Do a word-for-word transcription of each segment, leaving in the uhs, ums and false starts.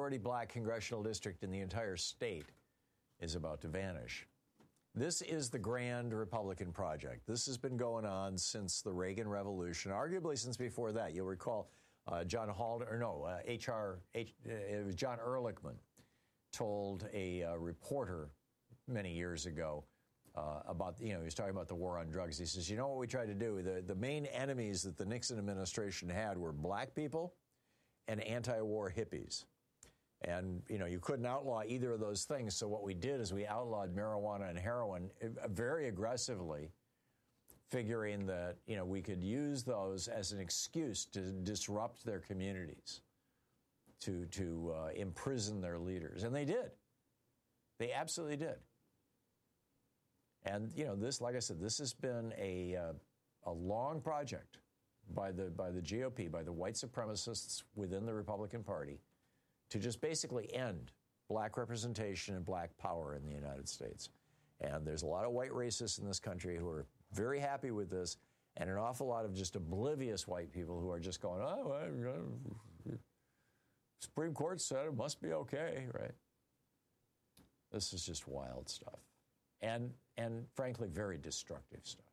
majority black congressional district in the entire state is about to vanish. This is the grand Republican project. This has been going on since the Reagan Revolution, arguably since before that. You'll recall uh, John Haldeman, or no, uh, H R, H, uh, it was John Ehrlichman told a uh, reporter many years ago uh, about, you know, he was talking about the war on drugs. He says, you know what we tried to do? The, the main enemies that the Nixon administration had were black people and anti-war hippies. And, you know, you couldn't outlaw either of those things. So what we did is we outlawed marijuana and heroin very aggressively, figuring that, you know, we could use those as an excuse to disrupt their communities, to to uh, imprison their leaders. And they did. They absolutely did. And, you know, this, like I said, this has been a uh, a long project by the by the G O P, by the white supremacists within the Republican Party, to just basically end black representation and black power in the United States. And there's a lot of white racists in this country who are very happy with this, and an awful lot of just oblivious white people who are just going, oh, well, Supreme Court said it must be okay, right? This is just wild stuff. And, and frankly, very destructive stuff.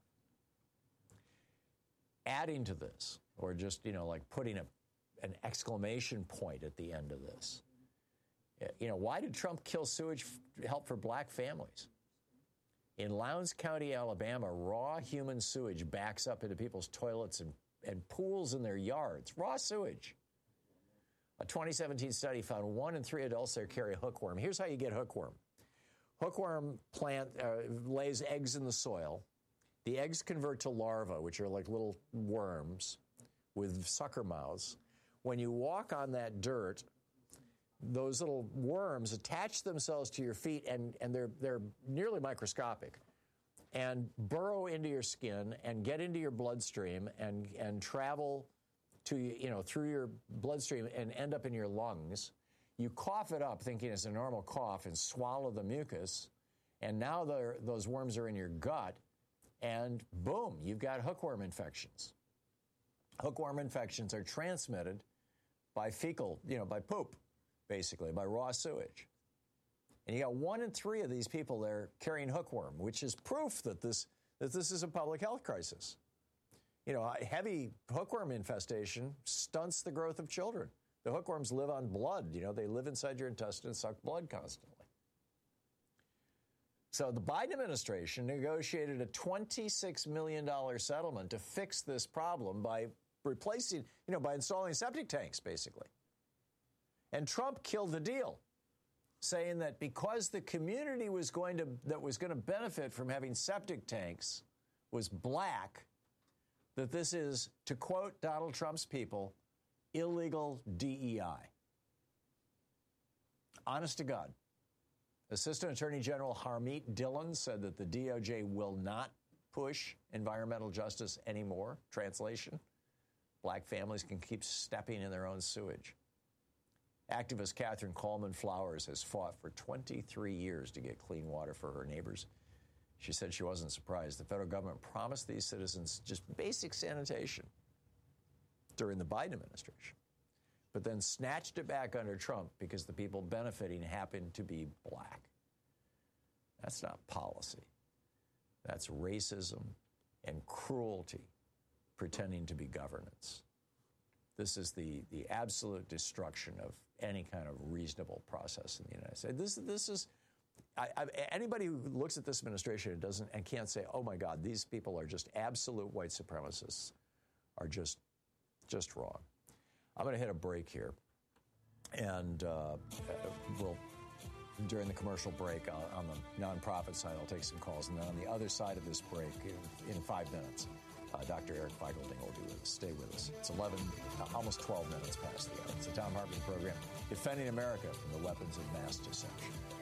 Adding to this, or just, you know, like putting a an exclamation point at the end of this. You know, why did Trump kill sewage help for black families? In Lowndes County, Alabama, raw human sewage backs up into people's toilets and, and pools in their yards. Raw sewage. A twenty seventeen study found one in three adults there carry hookworm. Here's how you get hookworm. Hookworm plant uh, lays eggs in the soil. The eggs convert to larvae, which are like little worms with sucker mouths. When you walk on that dirt, those little worms attach themselves to your feet, and, and they're they're nearly microscopic, and burrow into your skin and get into your bloodstream and and travel to, you know, through your bloodstream and end up in your lungs. You cough it up thinking it's a normal cough and swallow the mucus, and now those worms are in your gut, and boom, you've got hookworm infections. Hookworm infections are transmitted by fecal, you know, by poop, basically, by raw sewage. And you got one in three of these people there carrying hookworm, which is proof that this that this is a public health crisis. You know, heavy hookworm infestation stunts the growth of children. The hookworms live on blood. You know, they live inside your intestine and suck blood constantly. So the Biden administration negotiated a twenty-six million dollars settlement to fix this problem by replacing, you know, by installing septic tanks, basically. And Trump killed the deal, saying that because the community was going to, that was going to benefit from having septic tanks was black, that this is, to quote Donald Trump's people, illegal D E I. Honest to God. Assistant Attorney General Harmeet Dillon said that the D O J will not push environmental justice anymore. Translation: black families can keep stepping in their own sewage. Activist Catherine Coleman Flowers has fought for twenty-three years to get clean water for her neighbors. She said she wasn't surprised. The federal government promised these citizens just basic sanitation during the Biden administration, but then snatched it back under Trump because the people benefiting happened to be black. That's not policy. That's racism and cruelty pretending to be governance. This is the, the absolute destruction of any kind of reasonable process in the United States. This, this is, I, I, anybody who looks at this administration and doesn't and can't say, oh my God, these people are just absolute white supremacists, are just, just wrong. I'm going to hit a break here, and uh, we'll, during the commercial break on, on the nonprofit side, I'll take some calls, and then on the other side of this break, in, in five minutes, uh, Doctor Eric Feigl-Ding will be with us. Stay with us. It's eleven, almost twelve minutes past the hour. It's the Thom Hartmann program, defending America from the weapons of mass deception.